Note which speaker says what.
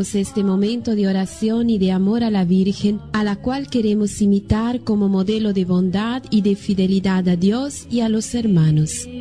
Speaker 1: Aprovechemos este momento de oración y de amor a la Virgen, a la cual queremos imitar como modelo de bondad y de fidelidad a Dios y a los hermanos.